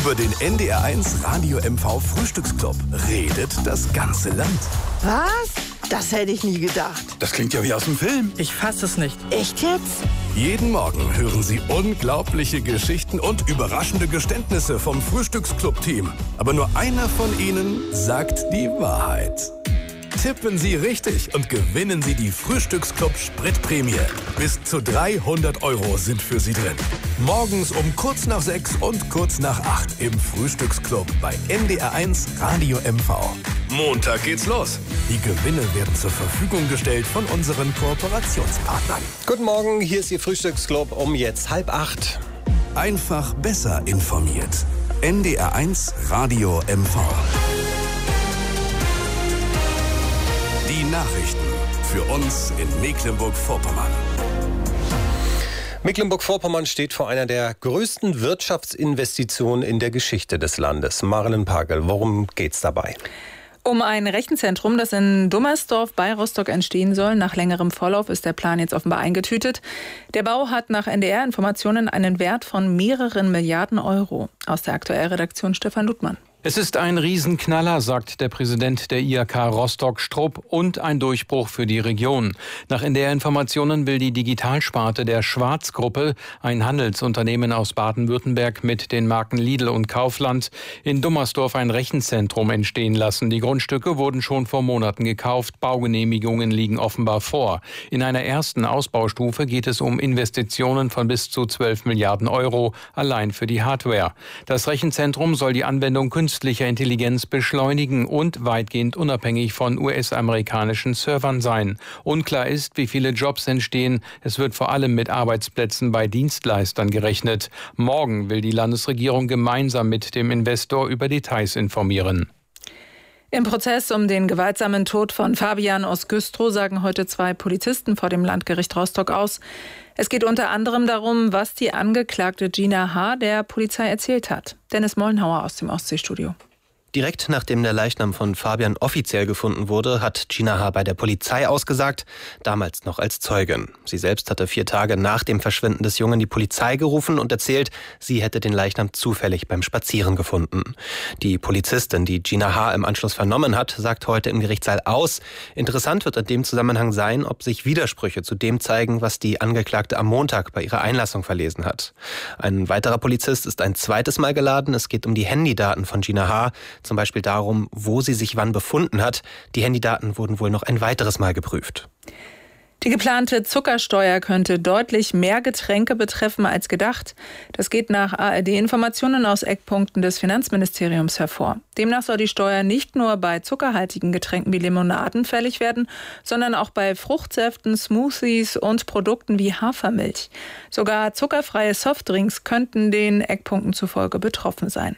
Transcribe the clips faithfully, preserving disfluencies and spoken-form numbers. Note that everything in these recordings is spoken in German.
Über den N D R eins Radio M V Frühstücksclub redet das ganze Land. Was? Das hätte ich nie gedacht. Das klingt ja wie aus dem Film. Ich fasse es nicht. Echt jetzt? Jeden Morgen hören Sie unglaubliche Geschichten und überraschende Geständnisse vom Frühstücksclub-Team. Aber nur einer von ihnen sagt die Wahrheit. Tippen Sie richtig und gewinnen Sie die Frühstücksclub-Spritprämie. Bis zu dreihundert Euro sind für Sie drin. Morgens um kurz nach sechs und kurz nach acht im Frühstücksclub bei N D R eins Radio M V. Montag geht's los. Die Gewinne werden zur Verfügung gestellt von unseren Kooperationspartnern. Guten Morgen, hier ist Ihr Frühstücksclub um jetzt halb acht. Einfach besser informiert. N D R eins Radio M V. Die Nachrichten für uns in Mecklenburg-Vorpommern. Mecklenburg-Vorpommern steht vor einer der größten Wirtschaftsinvestitionen in der Geschichte des Landes. Marilyn Pagel, worum geht's dabei? Um ein Rechenzentrum, das in Dummersdorf bei Rostock entstehen soll. Nach längerem Vorlauf ist der Plan jetzt offenbar eingetütet. Der Bau hat nach N D R-Informationen einen Wert von mehreren Milliarden Euro. Aus der Aktuellredaktion Stefan Ludmann. Es ist ein Riesenknaller, sagt der Präsident der I H K Rostock Strupp, und ein Durchbruch für die Region. Nach N D R-Informationen will die Digitalsparte der Schwarz-Gruppe, ein Handelsunternehmen aus Baden-Württemberg mit den Marken Lidl und Kaufland, in Dummersdorf ein Rechenzentrum entstehen lassen. Die Grundstücke wurden schon vor Monaten gekauft, Baugenehmigungen liegen offenbar vor. In einer ersten Ausbaustufe geht es um Investitionen von bis zu zwölf Milliarden Euro, allein für die Hardware. Das Rechenzentrum soll die Anwendung künstlicher Intelligenz beschleunigen und weitgehend unabhängig von U S-amerikanischen Servern sein. Unklar ist, wie viele Jobs entstehen. Es wird vor allem mit Arbeitsplätzen bei Dienstleistern gerechnet. Morgen will die Landesregierung gemeinsam mit dem Investor über Details informieren. Im Prozess um den gewaltsamen Tod von Fabian aus Güstrow sagen heute zwei Polizisten vor dem Landgericht Rostock aus. Es geht unter anderem darum, was die Angeklagte Gina H. der Polizei erzählt hat. Dennis Mollenhauer aus dem Ostseestudio. Direkt nachdem der Leichnam von Fabian offiziell gefunden wurde, hat Gina H. bei der Polizei ausgesagt, damals noch als Zeugin. Sie selbst hatte vier Tage nach dem Verschwinden des Jungen die Polizei gerufen und erzählt, sie hätte den Leichnam zufällig beim Spazieren gefunden. Die Polizistin, die Gina H. im Anschluss vernommen hat, sagt heute im Gerichtssaal aus. Interessant wird in dem Zusammenhang sein, ob sich Widersprüche zu dem zeigen, was die Angeklagte am Montag bei ihrer Einlassung verlesen hat. Ein weiterer Polizist ist ein zweites Mal geladen. Es geht um die Handydaten von Gina H., zum Beispiel darum, wo sie sich wann befunden hat. Die Handydaten wurden wohl noch ein weiteres Mal geprüft. Die geplante Zuckersteuer könnte deutlich mehr Getränke betreffen als gedacht. Das geht nach A R D-Informationen aus Eckpunkten des Finanzministeriums hervor. Demnach soll die Steuer nicht nur bei zuckerhaltigen Getränken wie Limonaden fällig werden, sondern auch bei Fruchtsäften, Smoothies und Produkten wie Hafermilch. Sogar zuckerfreie Softdrinks könnten den Eckpunkten zufolge betroffen sein.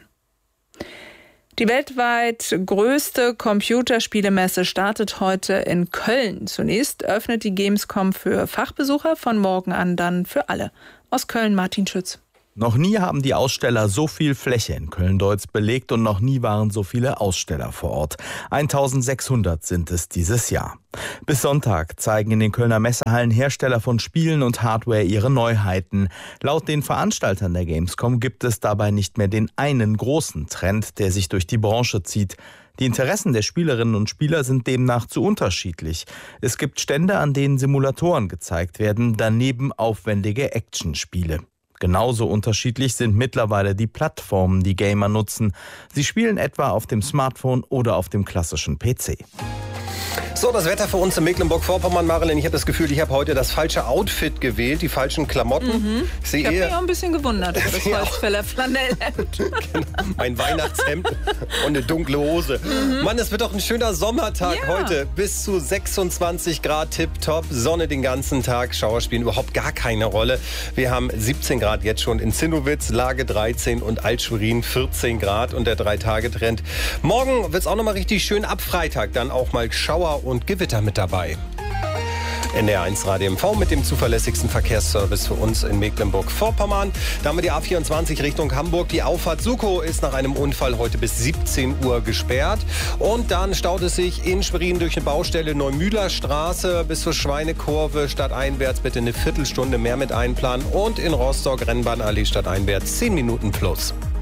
Die weltweit größte Computerspielemesse startet heute in Köln. Zunächst öffnet die Gamescom für Fachbesucher, von morgen an dann für alle. Aus Köln Martin Schütz. Noch nie haben die Aussteller so viel Fläche in Köln-Deutz belegt und noch nie waren so viele Aussteller vor Ort. eintausendsechshundert sind es dieses Jahr. Bis Sonntag zeigen in den Kölner Messehallen Hersteller von Spielen und Hardware ihre Neuheiten. Laut den Veranstaltern der Gamescom gibt es dabei nicht mehr den einen großen Trend, der sich durch die Branche zieht. Die Interessen der Spielerinnen und Spieler sind demnach zu unterschiedlich. Es gibt Stände, an denen Simulatoren gezeigt werden, daneben aufwendige Actionspiele. Genauso unterschiedlich sind mittlerweile die Plattformen, die Gamer nutzen. Sie spielen etwa auf dem Smartphone oder auf dem klassischen P C. So, das Wetter für uns in Mecklenburg-Vorpommern. Marilyn, ich habe das Gefühl, ich habe heute das falsche Outfit gewählt, die falschen Klamotten. Mhm. Ich, ich habe mich auch ein bisschen gewundert über das Holzfäller Flanellhemd. Genau, mein Weihnachtshemd und eine dunkle Hose. Mhm. Mann, es wird doch ein schöner Sommertag ja. heute. Bis zu sechsundzwanzig Grad, tipptopp, Sonne den ganzen Tag. Schauer spielen überhaupt gar keine Rolle. Wir haben siebzehn Grad jetzt schon in Zinnowitz, Lage dreizehn und Alt-Schwerin vierzehn Grad und der drei-Tage-Trend. Morgen wird es auch nochmal richtig schön. Ab Freitag dann auch mal Schauer und Gewitter mit dabei. N D R eins Radio M V mit dem zuverlässigsten Verkehrsservice für uns in Mecklenburg-Vorpommern. Da haben wir die A vierundzwanzig Richtung Hamburg. Die Auffahrt Sukow ist nach einem Unfall heute bis siebzehn Uhr gesperrt. Und dann staut es sich in Schwerin durch eine Baustelle Neumühler Straße bis zur Schweinekurve stadteinwärts. Bitte eine Viertelstunde mehr mit einplanen. Und in Rostock Rennbahnallee stadteinwärts zehn Minuten plus.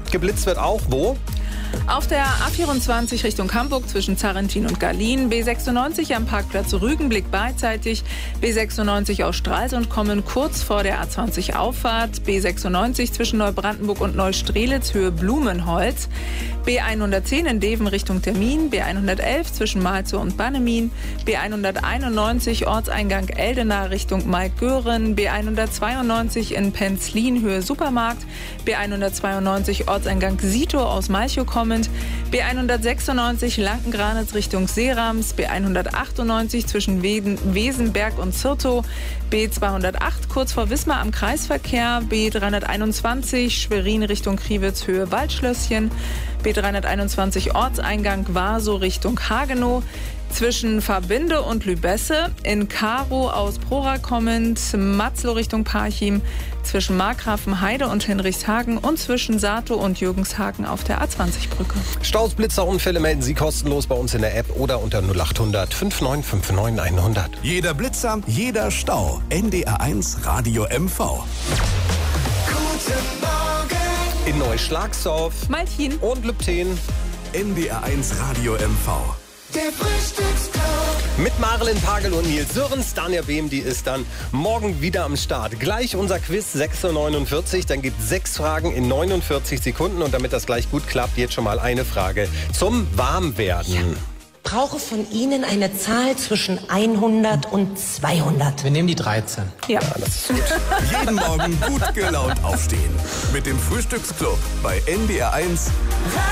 Geblitzt wird auch wo? Auf der A vierundzwanzig Richtung Hamburg zwischen Zarrentin und Garlin, B sechsundneunzig am Parkplatz Rügenblick beidseitig, B sechsundneunzig aus Stralsund kommen kurz vor der A zwanzig Auffahrt, B sechsundneunzig zwischen Neubrandenburg und Neustrelitz Höhe Blumenholz, B hundertzehn in Deven Richtung Termin, B hundertelf zwischen Malzow und Bannemin, B hunderteinundneunzig Ortseingang Eldena Richtung Maigören, B hundertzweiundneunzig in Penzlin Höhe Supermarkt, B hundertzweiundneunzig Ortseingang Sito aus Malchow kommend, B hundertsechsundneunzig Lankengranitz Richtung Seerams, B hundertachtundneunzig zwischen Weden, Wesenberg und Zirtow, B zweihundertacht kurz vor Wismar am Kreisverkehr, B dreihunderteinundzwanzig Schwerin Richtung Kriwitz Höhe Waldschlösschen, B dreihunderteinundzwanzig Ortseingang Warsow Richtung Hagenow, zwischen Verbinde und Lübesse, in Karow aus Prora kommend, Matzlow Richtung Parchim, zwischen Markgrafenheide und Hinrichshagen und zwischen Satow und Jürgenshagen auf der A zwanzig Brücke. Staus, Blitzer, Unfälle melden Sie kostenlos bei uns in der App oder unter null achthundert fünfundneunzig neunundfünfzig hundert. Jeder Blitzer, jeder Stau. N D R eins Radio M V. Guten Morgen. In Neuschlagsdorf Malchin und Lübten. N D R eins Radio M V. Der Frühstücksclub. Mit Marilyn Pagel und Nils Sörens. Dania Behm, die ist dann morgen wieder am Start. Gleich unser Quiz sechs Uhr neunundvierzig. Dann gibt es sechs Fragen in neunundvierzig Sekunden. Und damit das gleich gut klappt, jetzt schon mal eine Frage zum Warmwerden. Ja. Brauche von Ihnen eine Zahl zwischen hundert und zweihundert. Wir nehmen die dreizehn. Ja. Ja, das ist gut. Jeden Morgen gut gelaunt aufstehen. Mit dem Frühstücksclub bei N D R eins.